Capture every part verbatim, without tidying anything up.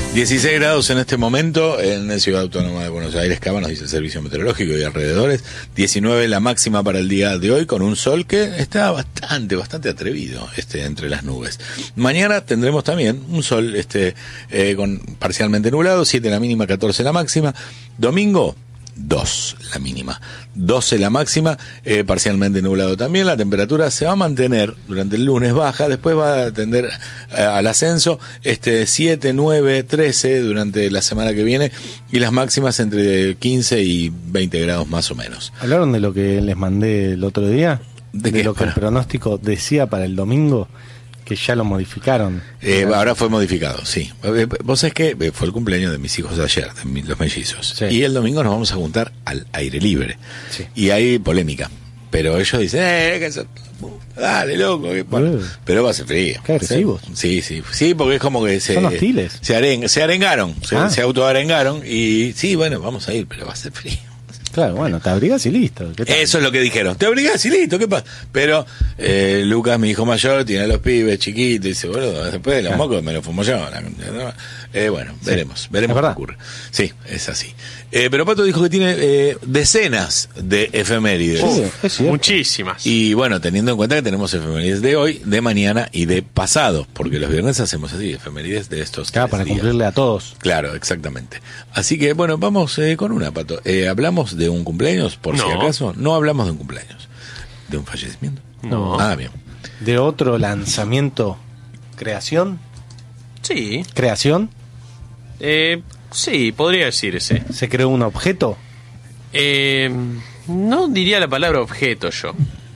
dieciséis grados en este momento en Ciudad Autónoma de Buenos Aires, Cava, nos dice el Servicio Meteorológico y alrededores. diecinueve la máxima para el día de hoy, con un sol que está bastante, bastante atrevido este, entre las nubes. Mañana tendremos también un sol este, eh, con parcialmente nublado, siete la mínima, catorce la máxima. Domingo, dos la mínima, doce la máxima, eh, parcialmente nublado también. La temperatura se va a mantener durante el lunes baja, después va a tender eh, al ascenso, este siete, nueve, trece durante la semana que viene, y las máximas entre quince y veinte grados más o menos. ¿Hablaron de lo que les mandé el otro día? ¿De, de qué? lo que Para. el pronóstico decía para el domingo, que ya lo modificaron. Eh, ahora fue modificado, sí. Eh, Vos sabés que fue el cumpleaños de mis hijos de ayer, de mi- los mellizos. Sí. Y el domingo nos vamos a juntar al aire libre. Sí. Y hay polémica. Pero ellos dicen, eh, que eso- dale, loco. Que pa-". Uh. Pero va a ser frío. Qué agresivos. Sí, sí. Sí, porque es como que se... Son hostiles. Se, aren- se arengaron, se, Ah. se autoarengaron. Y sí, bueno, vamos a ir, pero va a ser frío. Claro, bueno, te abrigas y listo. ¿Qué tal? Eso es lo que dijeron. Te abrigás y listo, ¿qué pasa? Pero eh, Lucas, mi hijo mayor, tiene a los pibes chiquitos, y dice, boludo, después de los Claro. mocos me lo fumo yo. la- ¿no? Eh, bueno, Sí. veremos, veremos ¿Es qué verdad? ocurre. Sí, es así. Eh, pero Pato dijo que tiene eh, decenas de efemérides. Sí, es cierto. Muchísimas. Y bueno, teniendo en cuenta que tenemos efemérides de hoy, de mañana y de pasado, porque los viernes hacemos así, efemérides de estos Acá tres para días. cumplirle a todos. Claro, exactamente. Así que, bueno, vamos eh, con una, Pato. Eh, ¿Hablamos de un cumpleaños, por si No. acaso? No hablamos de un cumpleaños. ¿De un fallecimiento? No. Ah, bien. De otro lanzamiento, creación, Sí. creación, Eh, sí, podría decirse. se creó un objeto, Eh, no diría la palabra objeto yo.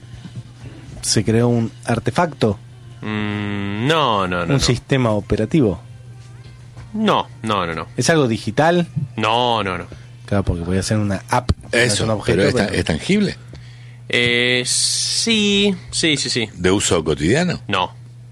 se creó un artefacto, Mm, no, no, no. un No. sistema operativo. no, no, no, no. ¿Es algo digital? No, no, no. Claro, porque podría ser una app. no es Eso, un objeto, pero es, tan- pero- es tangible, Eh, sí, sí, sí, sí. de uso cotidiano, No.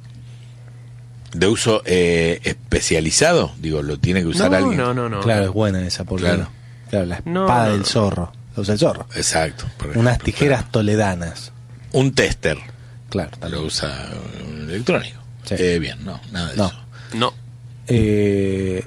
de uso eh, especializado. Digo, lo tiene que usar No, alguien. no, no, no. Claro, es buena esa, porque Claro. claro, la No, espada no, del no. zorro, la usa el zorro. Exacto. por Unas ejemplo, tijeras claro. toledanas. Un tester Claro, tal lo vez. usa un electrónico. Sí. Eh, bien, no, nada de No. eso. No. Eh,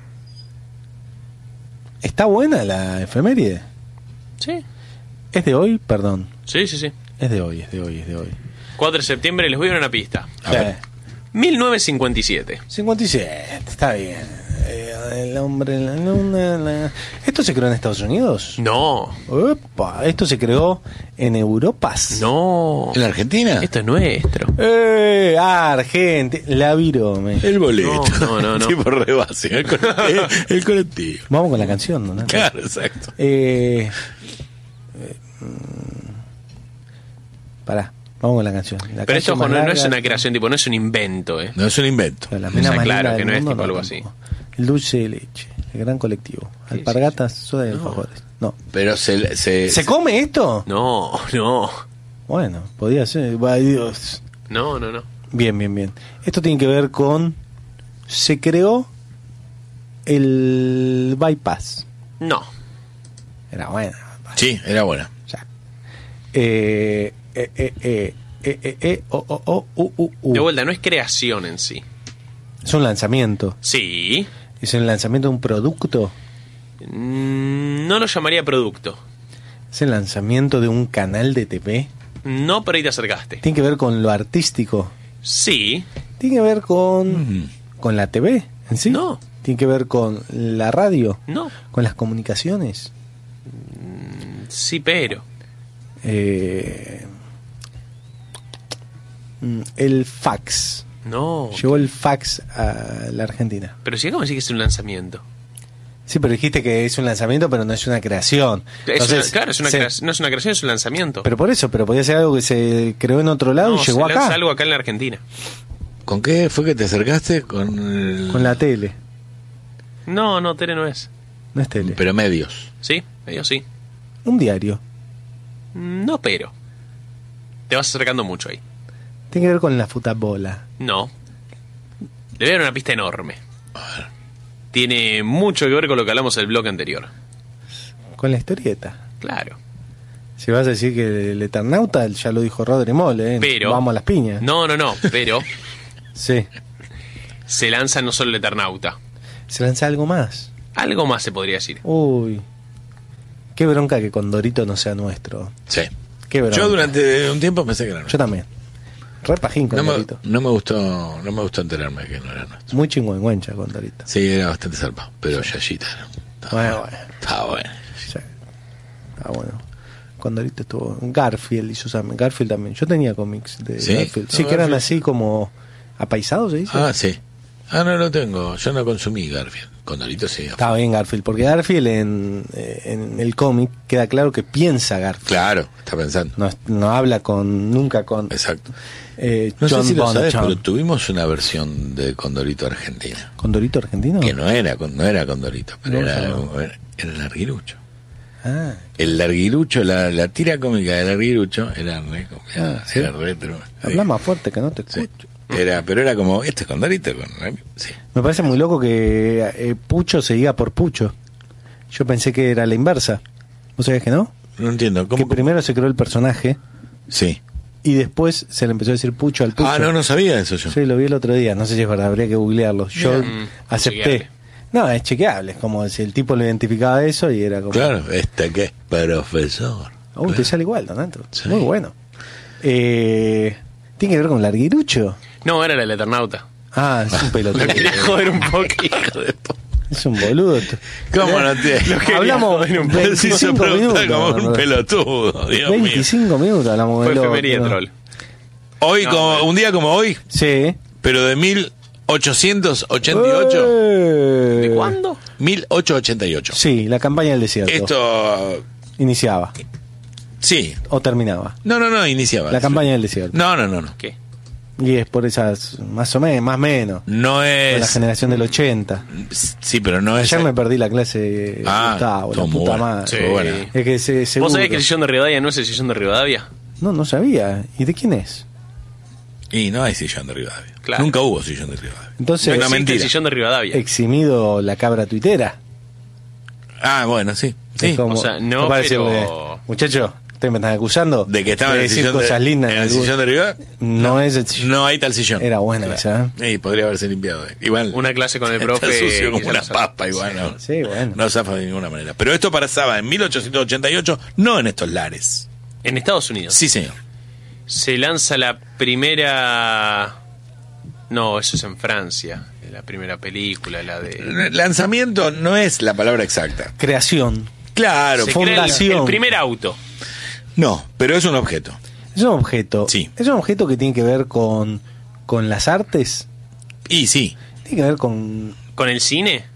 ¿Está buena la efeméride? Sí. ¿Es de hoy? Perdón. Sí, sí, sí. Es de hoy, es de hoy, es de hoy. cuatro de septiembre, les voy a dar una pista. A ver. mil novecientos cincuenta y siete. cincuenta y siete, está bien. Eh, el hombre en la luna. la- ¿Esto se creó en Estados Unidos? No. Opa, ¿esto se creó en Europas? No. ¿En la Argentina? Esto es nuestro. ¡Eh! Argentina, la virome. El boleto. No, no, no, no. Tipo rebase. El, colectivo, el colectivo. Vamos con la canción, ¿no? Claro, exacto. Eh, eh, mm, pará, vamos con la canción. La Pero esto canción más no, no es larga- una creación, tipo, no es un invento, ¿eh? No es un invento. La O mina sea, más claro, linda que del no es mundo, tipo algo así. tampoco. El dulce de leche, el gran colectivo. Sí, Alpargatas, soda y alfajores. No. Pero se... ¿Se, ¿Se come esto? No, no. Bueno, podía ser. Ay, Dios. No, no, no. Bien, bien, bien. Esto tiene que ver con. Se creó el bypass. No. Era bueno. Sí, era buena. Ya. Eh, eh, eh, eh, eh, eh, eh, oh, oh, oh, uh, uh, uh. De vuelta, no es creación en sí. Es un lanzamiento. Sí. Es el lanzamiento de un producto. Mm, No lo llamaría producto. Es el lanzamiento de un canal de T V. No, pero ahí te acercaste. Tiene que ver con lo artístico. Sí. Tiene que ver con, Mm. con la T V en sí. No. Tiene que ver con la radio. No. Con las comunicaciones. Sí, pero. Eh, mm, el fax. No. Llegó el fax a la Argentina. Pero si acabo de decir que es un lanzamiento. Sí, pero dijiste que es un lanzamiento, pero no es una creación. Es Entonces, una- claro, es una se- creación- no es una creación, es un lanzamiento. Pero por eso, pero podía ser algo que se creó en otro lado no, y llegó se lanza acá. algo acá en la Argentina. ¿Con qué fue que te acercaste? Con el... Con la tele. No, no, tele no es. No es tele. Pero medios. Sí, medio sí. Un diario. No, pero. Te vas acercando mucho ahí. Tiene que ver con la futabola. No. Le voy a dar una pista enorme. Tiene mucho que ver con lo que hablamos en el bloque anterior. Con la historieta. Claro. Si vas a decir que el Eternauta, ya lo dijo Rodri Mole, ¿eh? Pero. Vamos a las piñas. No, no, no. Pero Sí. se lanza no solo el Eternauta. Se lanza algo más. Algo más se podría decir. Uy. Qué bronca que Condorito no sea nuestro. Sí. Qué bronca. Yo durante un tiempo pensé que era Yo nuestro. también. Re pajín No me, Condorito. no me gustó, no me gustó enterarme de que no era nuestro. Muy chingüengüencha Condorito. Sí, era bastante zarpado, pero Yayita no. Estaba Bueno, bueno. bueno. Estaba bueno. Sí. Ah, bueno. Condorito estuvo. Garfield y sus amigos. Garfield también. Yo tenía cómics de ¿Sí? Garfield. Sí, No, que eran Garfield. así como apaisados, ¿se dice? Ah, sí. Ah, no lo tengo. Yo no consumí Garfield. Condorito sí. Estaba bien Garfield, porque Garfield en, eh, en el cómic queda claro que piensa Garfield. Claro, está pensando. No, no habla con nunca con Exacto. eh, No John sé si lo sabes, Bonachon. pero tuvimos una versión de Condorito argentina. ¿Condorito argentino? Que no era, no era Condorito, pero No, era, no. era, era el larguirucho. Ah, El larguirucho, la, la tira cómica del larguirucho era re, Ah, ¿sí? era retro. habla más fuerte que no te Sí. escucho. Era, pero era como, este es Condorito. Con, sí. Me parece muy loco que eh, Pucho se diga por Pucho. Yo pensé que era la inversa. ¿Vos sabés que no? No entiendo. Que ¿Cómo? primero se creó el personaje Sí. y después se le empezó a decir Pucho al Pucho. Ah, no, no sabía eso yo. Sí, lo vi el otro día. No sé si es verdad, habría que googlearlo. Yo Mm, acepté. chequeable. No, es chequeable. Es como si el tipo lo identificaba eso y era como... Claro, este que es profesor. Oh, Claro. te sale igual, Don Andrew. Sí. Muy bueno. Eh, ¿Tiene que ver con Larguirucho? No, era el Eternauta. Ah, es un pelotudo. Lo quería joder un poco. Hijo de po- Es un boludo. ¿Cómo no te.? Lo quería Hablamos joder un poco. Se hizo veinticinco preguntar minutos. como un ¿verdad? pelotudo. Dios mío. veinticinco minutos hablamos Fue de loco, efemería ¿no? troll. Hoy, No, como, bueno. un día como hoy, Sí. pero de mil ochocientos ochenta y ocho. Eh. ¿De cuándo? mil ochocientos ochenta y ocho. Sí, la campaña del desierto. Esto. Iniciaba Sí. o terminaba. No, no, no, iniciaba. La campaña del desierto. No, no, no, no. ¿Qué? Y es por esas, más o menos, más o menos. No Por la es. generación del ochenta. Sí, pero no es. Ayer me perdí la clase Ah, Gustavo, la estuvo muy puta buena. madre. Sí. Estuvo buena. Es que se, seguro. ¿Vos sabés que el sillón de Rivadavia no es el sillón de Rivadavia? No, no sabía. ¿Y de quién es? Y no hay sillón de Rivadavia. Claro. Nunca hubo sillón de Rivadavia. Entonces, No Una existe mentira. el sillón de Rivadavia. eximido la cabra tuitera. Ah, bueno, sí. Sí. Es como- O sea, no, es para decirle, pero- muchacho, ustedes me están acusando De que estaba en el decir sillón de, cosas lindas. en el algún- sillón de Rivadavia. No es el sillón. No hay tal sillón. Era buena esa, ¿eh? Sí, podría haberse limpiado. Igual. Una clase con el Está profe. sucio como quizás una no sabe. papa, igual. No, Sí, bueno. no zafa de ninguna manera. Pero esto pasaba en mil ochocientos ochenta y ocho, no en estos lares. En Estados Unidos. Sí, señor. Se lanza la primera. No, eso es en Francia. La primera película, la de. Lanzamiento no es la palabra exacta. Creación. Claro, Se crea el- fundación. el primer auto. no, pero es un objeto. Es un objeto. Sí. Es un objeto que tiene que ver con, con las artes. Y sí, Tiene que ver con. ¿Con el cine?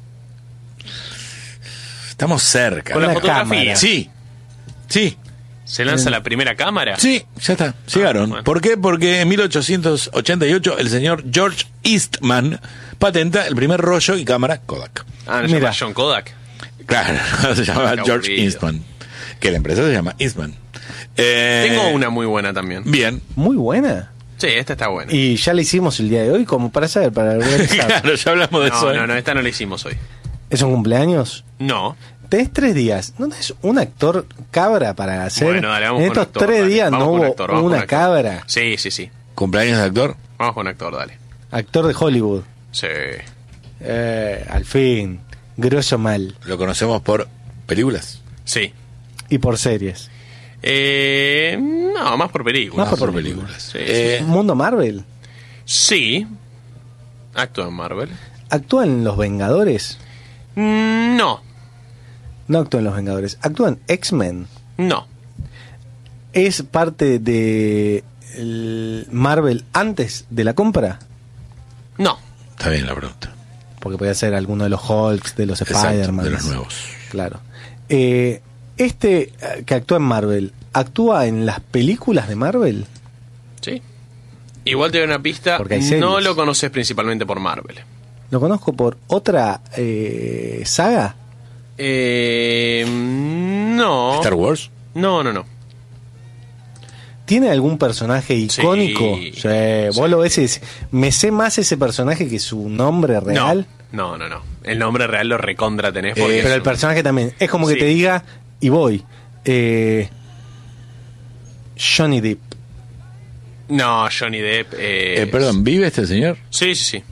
estamos cerca. ¿Con la Una fotografía? cámara. Sí, sí, ¿Se lanza la primera cámara? sí, ya está. Llegaron. bueno. ¿Por qué? Porque en mil ochocientos ochenta y ocho el señor George Eastman patenta el primer rollo y cámara Kodak. Ah, ¿no se Mira. llama John Kodak? Claro, se llama Qué George aburrido. Eastman. Que la empresa se llama Eastman. Eh, Tengo una muy buena también. Bien. Muy buena. Sí, esta está buena. Y ya la hicimos el día de hoy, como para saber, para organizar. Claro, ya hablamos de eso. No, ¿eh? no, no, esta no la hicimos hoy. ¿Es un cumpleaños? No. Tenés tres días. ¿No tenés un actor cabra para hacer? Bueno, dale, vamos en con estos actor, tres dale. días Vamos no con hubo actor, vamos una con actor. cabra. Sí, sí, sí. ¿Cumpleaños de actor? Vamos con actor, dale. Actor de Hollywood. Sí. Eh, al fin. Grosso mal. ¿Lo conocemos por películas? Sí. Y por series. Eh, no, más por películas. Más por películas. Sí, Eh, Mundo Marvel. sí. Actúa en Marvel. ¿Actúa en Los Vengadores? Mm, No, No actúa en Los Vengadores. Actúa en X-Men. no. ¿Es parte de el Marvel antes de la compra? No. Está bien la pregunta. Porque podía ser alguno de los Hulks, de los Exacto, Spider-Man. de los nuevos. Claro. Eh, este eh, que actúa en Marvel, ¿actúa en las películas de Marvel? Sí. Igual te doy una pista. Porque hay series. No lo conoces principalmente por Marvel. Lo conozco por otra eh, saga. Eh, no. ¿Star Wars? No, no, no. ¿Tiene algún personaje icónico? Sí. Sí, vos Sí. lo ves y decís, me sé más ese personaje que su nombre real. No, no, no. El nombre real lo recontra tenés porque Eh, es Pero el un- personaje también. Es como que Sí. te diga y voy. Eh, Johnny Depp. No, Johnny Depp. Eh, Eh, perdón, ¿vive este señor? Sí, sí, sí.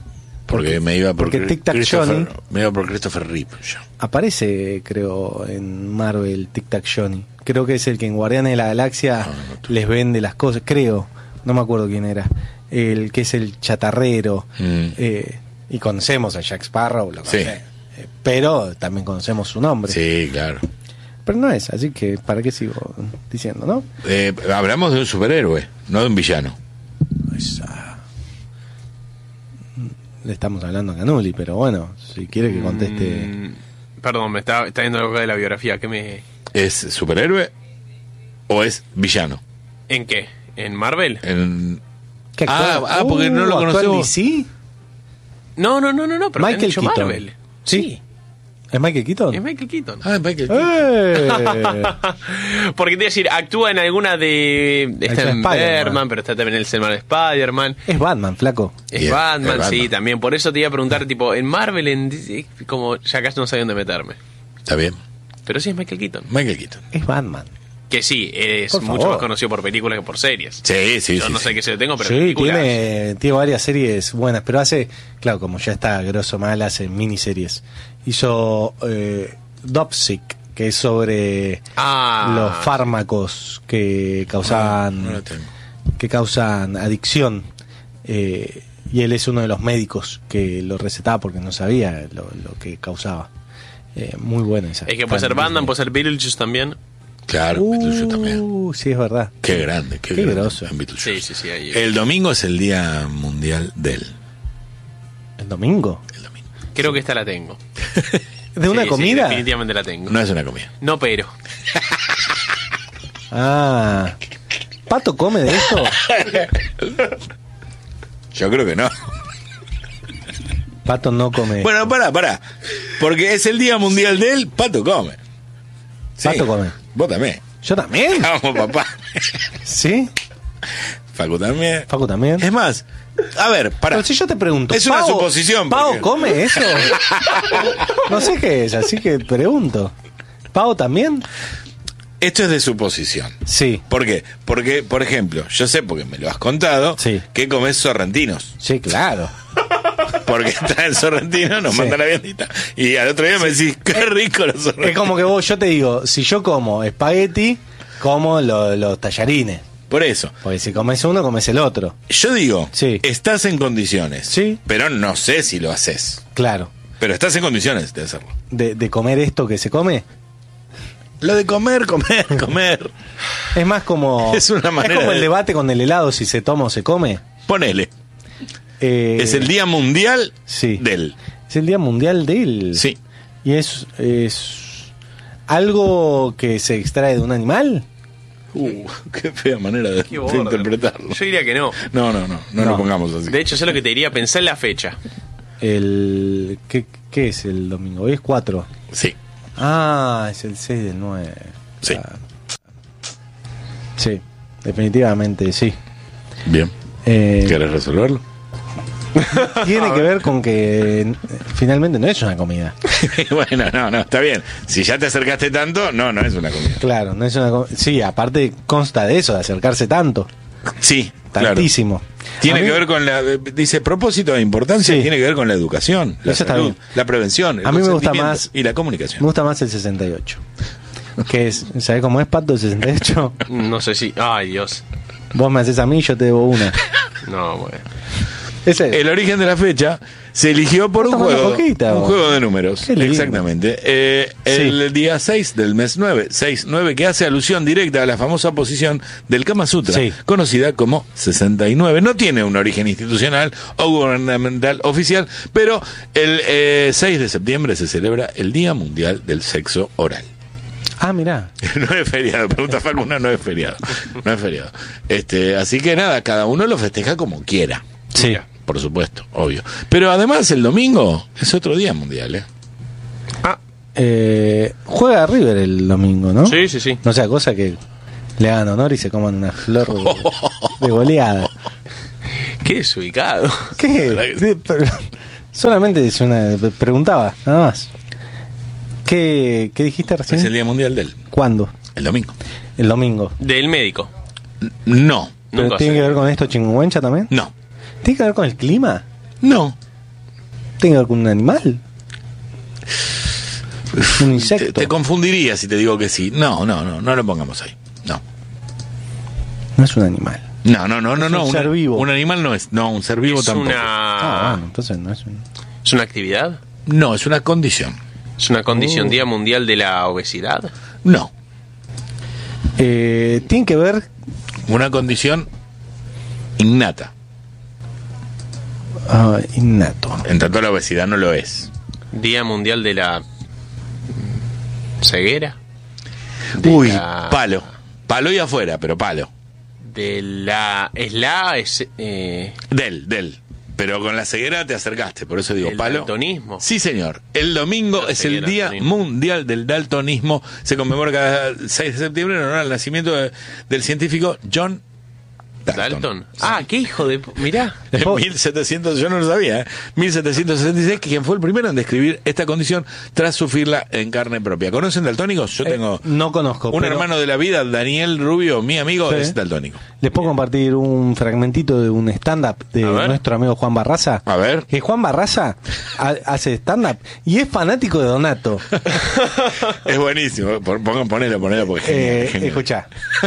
Porque, Porque- me iba por, porque Cri- Tic Tac Christopher- Johnny- me iba por Christopher Reeve. yo. Aparece, creo, en Marvel Tic Tac Johnny. Creo que es el que en Guardianes de la Galaxia Ah, no, tú- les vende las cosas. Creo, no me acuerdo quién era. El que es el chatarrero. Mm. Eh, y conocemos a Jack Sparrow, lo Sí. conocemos. Eh, pero también conocemos su nombre. Sí, claro. Pero no es, así que ¿para qué sigo diciendo, no? Eh, hablamos de un superhéroe, no de un villano. Esa- Le estamos hablando a Canuli, pero bueno, si quiere que conteste. Mm, perdón, me está, está viendo algo de la biografía. ¿Qué me... ¿Es superhéroe o es villano? ¿En qué? ¿En Marvel? En... ¿Qué Ah, actor? ah, porque no lo ¿actual conocemos. D C? No, no, no, no, no, pero me han Michael dicho Keaton. Marvel. Sí. ¿Es Michael Keaton? Es Michael Keaton. Ah, Michael. ¡Eh! Porque te iba a decir, actúa en alguna de. Está Está en Spider-Man. Birdman, pero está también en el Selman de Spider-Man. Es Batman, flaco. Es Bien, Batman, es Batman. sí, también. Por eso te iba a preguntar, tipo, en Marvel, en D C, como ya casi no sabía dónde meterme. Está bien. Pero sí es Michael Keaton. Michael Keaton. Es Batman. Que sí, es Por mucho favor. más conocido por películas que por series. Sí, sí, Yo sí. no sé sí. qué se lo tengo, pero Sí, películas. tiene, tiene varias series buenas, pero hace, claro, como ya está grosso mal, hace miniseries. Hizo eh, Dopsic, que es sobre Ah. los fármacos que causaban No lo tengo. que causan adicción. Eh, y él es uno de los médicos que lo recetaba porque no sabía lo, lo que causaba. Eh, muy buena esa. Es que puede ser Fan- Batman, puede ser Beetlejuice también. Claro, Uh, Beetlejuice también. sí, es verdad. Qué grande, qué, Qué grande groso. en Beetlejuice. Sí, sí, sí. Ahí. El domingo es el Día Mundial del. ¿El domingo? El domingo. Creo que esta la tengo. ¿De una Sí, sí, comida? definitivamente la tengo. No es una comida. No, pero. Ah. ¿Pato come de eso? Yo creo que no. Pato no come. Bueno, pará, pará. Porque es el Día Mundial del Pato come. Sí. Pato come. Vos también. ¿Yo también? Vamos, papá. ¿Sí? Facu también. Facu también. Es más, a ver, pará. Pero si yo te pregunto, Es una ¿Pavo- suposición, ¿Pavo porque- come eso? No sé qué es, así que pregunto. ¿Pavo también? Esto es de suposición. Sí, ¿Por qué? Porque, por ejemplo, yo sé, porque me lo has contado, Sí. que comes sorrentinos. sí, claro. Porque traen sorrentinos, nos Sí. mandan la viandita. Y al otro día me decís, qué rico los sorrentinos. Es como que vos, yo te digo, si yo como espagueti, como lo- los tallarines. Por eso. Porque si comes uno, comes el otro. Yo digo, Sí. estás en condiciones. Sí. Pero no sé si lo haces. Claro. Pero estás en condiciones de hacerlo. De, de comer esto que se come. Lo de comer, comer, comer. Es más como. Es una manera como el de- debate con el helado, si se toma o se come. Ponele. Eh, Es el Día Mundial sí. del. Es el Día Mundial del. Sí. Y es, es algo que se extrae de un animal. Uh, qué fea manera de, Qué de borde. interpretarlo. Yo diría que no. No, no, no. No, No. lo pongamos así. De hecho, yo lo que te diría, pensá en la fecha. El ¿qué, qué es el domingo? Hoy es cuatro. Sí. Ah, es el seis del nueve. Sí. Ah. Sí, definitivamente sí. Bien. Eh, ¿Quieres resolverlo? tiene que ver con que eh, finalmente no es una comida. Bueno, no, no, está bien. Si ya te acercaste tanto, no, no es una comida. Claro, no es una comida. Sí, aparte consta de eso, de acercarse tanto. Sí, claro. Tantísimo. Tiene A mí- que ver con la. Dice propósito de importancia, Sí. tiene que ver con la educación, la Eso está salud, bien. la prevención, el A mí me gusta consentimiento más- y la Me comunicación. gusta más el sesenta y ocho. Que es, ¿sabés cómo es Pato el sesenta y ocho? No sé si. Ay, Dios. Vos me haces a mí, yo te debo una. No, bueno. Ese es. El origen de la fecha se eligió por un Estamos juego, poquita, un vos. juego de números. Qué lindo. Exactamente. Eh, el día seis del mes nueve, seis nueve, que hace alusión directa a la famosa posición del Kama Sutra, Sí. conocida como sesenta y nueve. No tiene un origen institucional o gubernamental oficial, pero el eh, seis de septiembre se celebra el Día Mundial del Sexo Oral. Ah, mirá. No es feriado, pregunta Facuna, no es feriado. No es feriado. Este, así que nada, cada uno lo festeja como quiera. Sí. Por supuesto, obvio. Pero además el domingo es otro día mundial, ¿eh? Ah, Eh, juega River el domingo, ¿no? sí, sí, sí. No sea cosa que le hagan honor y se coman una flor de, de goleada. Qué desubicado. ¿Qué? De- pero- solamente es una. Preguntaba, nada más. ¿Qué, qué dijiste recién? Es el día mundial del. ¿Cuándo? El domingo. El domingo. Del médico. No, ¿Pero Nunca tiene sé. que ver con esto chingüengüencha también? no, ¿Tiene que ver con el clima? no. ¿Tenga que ver con un animal? ¿Un insecto? Te, te confundiría si te digo que sí. No, no, no, no lo pongamos ahí. No. No es un animal. No, no, no, no, Es no. un Un ser vivo. Un animal no es. No, un ser vivo Es tampoco. una... Ah, bueno, entonces no es un... ¿Es una actividad? No, es una condición. ¿Es una condición Oh. Día Mundial de la Obesidad? No. Eh, tiene que ver... Una condición innata. ah, innato. En tanto la obesidad no lo es. ¿Día Mundial de la Ceguera? De Uy, la- palo. Palo y afuera, pero palo. De la... ¿Es la... Es, eh, Del, del. Pero con la ceguera te acercaste, por eso digo el palo. daltonismo? Sí, señor. El domingo La es el ceguera, Día daltonismo. Mundial del Daltonismo. Se conmemora cada seis de septiembre en honor al nacimiento de- del científico John Dalton. ¿Dalton? Ah, qué hijo de... Mirá. En mil setecientos, yo no lo sabía, ¿eh? mil setecientos sesenta y seis, quien fue el primero en describir esta condición tras sufrirla en carne propia. ¿Conocen daltónicos? Yo Eh, tengo no conozco. un pero hermano de la vida, Daniel Rubio, mi amigo, Sí. es daltónico. Les puedo compartir un fragmentito de un stand-up de A ver. nuestro amigo Juan Barraza. A ver. Que Juan Barraza ha- hace stand-up y es fanático de Donato. Es buenísimo. Pon- Pongan, ponelo, ponelo, porque es genial, Eh, es genial. escuchá.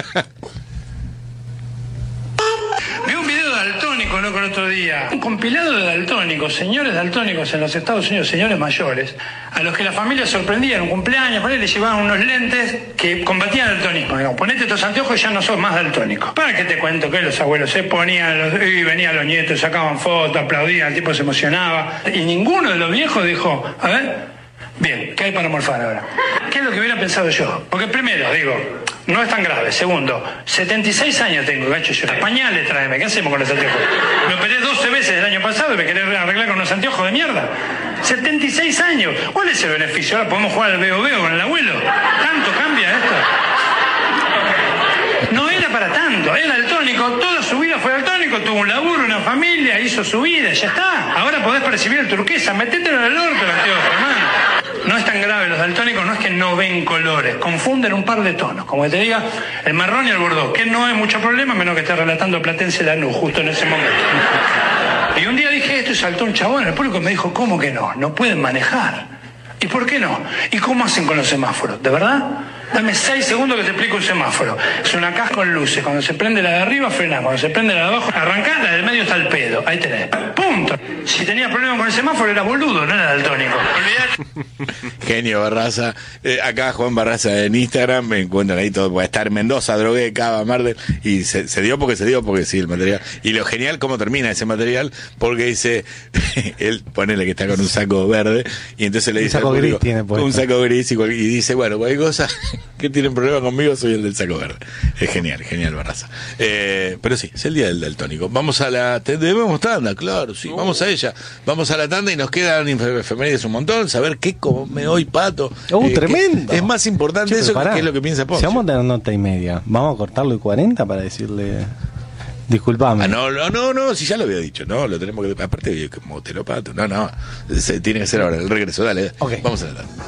Vi un video de daltónico, loco, el otro día. Un compilado de daltónicos, señores daltónicos en los Estados Unidos, señores mayores, a los que la familia sorprendía en un cumpleaños, por ahí les llevaban unos lentes que combatían el daltonismo. Digo, ponete estos anteojos y ya no sos más daltónico. ¿Para qué te cuento que los abuelos se ponían, los, y venían los nietos, sacaban fotos, aplaudían, el tipo se emocionaba. Y ninguno de los viejos dijo, a ver, bien, ¿qué hay para morfar ahora? ¿Qué es lo que hubiera pensado yo? Porque primero, digo, no es tan grave. Segundo, setenta y seis años tengo, gacho yo. Pañales tráeme, ¿qué hacemos con los anteojos? Me operé doce veces el año pasado y me querés arreglar con unos anteojos de mierda. setenta y seis años. ¿Cuál es el beneficio? Ahora podemos jugar al veo veo con el abuelo. ¿Tanto cambia esto? No era para tanto. Era daltónico, toda su vida fue daltónico, tuvo un laburo, una familia, hizo su vida, ya está. Ahora podés percibir el turquesa, metételo en el orto, el anteojo, hermano. No es tan grave, los daltónicos no es que no ven colores, confunden un par de tonos, como que te diga el marrón y el bordó, que no es mucho problema, menos que esté relatando Platense Lanús justo en ese momento. Y un día dije esto y saltó un chabón, el público me dijo, ¿cómo que no? No pueden manejar. ¿Y por qué no? ¿Y cómo hacen con los semáforos? ¿De verdad? Dame seis segundos que te explico un semáforo. Es una caja con luces. Cuando se prende la de arriba, frena. Cuando se prende la de abajo, arrancá. La del medio está al pedo. Ahí tenés. ¡Punto! Si tenías problemas con el semáforo, era boludo, no era daltónico. Olvidate. Genio Barraza. Eh, acá Juan Barraza en Instagram, me encuentran ahí todo. Puede estar en Mendoza, Drogué, Cava, Marder. Y se, se dio porque se dio, porque sí, el material. Y lo genial, cómo termina ese material, porque dice, él ponele que está con un saco verde, y entonces le Un dice al saco gris público, tiene puesto. un saco gris, y, cual- y dice, bueno, cualquier cosa que tienen problema conmigo, soy el del saco verde. Es genial, genial Barraza. Eh, pero sí, es el día del daltónico. Vamos a la, te- debemos tanda, claro, sí, vamos a ella. Vamos a la tanda y nos quedan efe- efemérides un montón, saber qué come hoy Pato. Uh, Eh, tremendo. que Es más importante Che, eso pero que pará. qué es lo que piensa Ponce. Si vamos a tener nota y media, ¿vamos a cortarlo y cuarenta para decirle... Disculpame. Ah, no, no, no, no, si ya lo había dicho, no, lo tenemos que, aparte como te lo pato, no, no, se, tiene que ser ahora el regreso, dale, Ok. vamos a la tanda.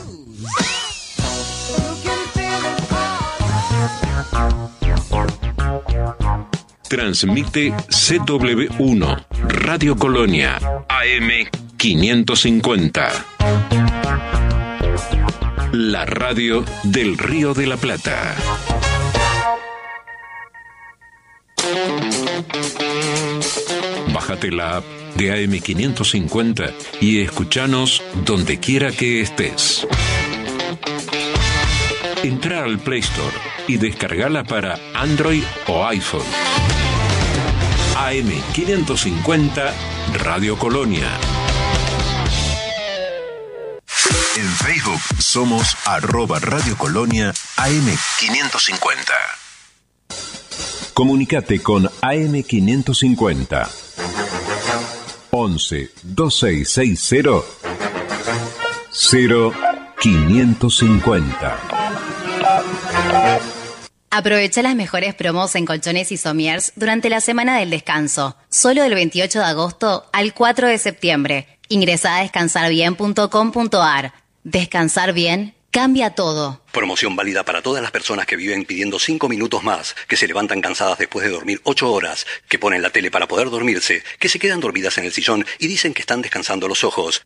Transmite C W uno, Radio Colonia, A M quinientos cincuenta. La radio del Río de la Plata. Bájate la app de A M quinientos cincuenta y escuchanos donde quiera que estés. Entra al Play Store y descargala para Android o iPhone. A M quinientos cincuenta Radio Colonia. En Facebook somos arroba Radio Colonia A M quinientos cincuenta. Comunicate con A M quinientos cincuenta. once veintiséis sesenta cero quinientos cincuenta. Aprovecha las mejores promos en colchones y somiers durante la semana del descanso, solo del veintiocho de agosto al cuatro de septiembre. Ingresá a descansar bien punto com punto a r. Descansar bien Cambia todo. Promoción válida para todas las personas que viven pidiendo cinco minutos más, que se levantan cansadas después de dormir ocho horas, que ponen la tele para poder dormirse, que se quedan dormidas en el sillón y dicen que están descansando los ojos.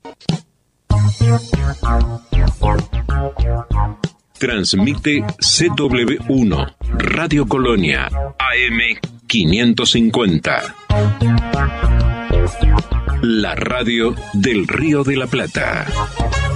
Transmite C W uno, Radio Colonia, A M quinientos cincuenta. La radio del Río de la Plata.